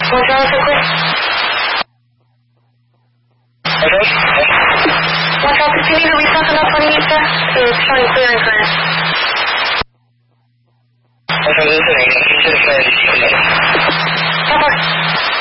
One Charlie, so quick. Okay. One Charlie, continue to reach something up on the sir? It's showing clear and clear. Okay, listen, you should have said it. Over.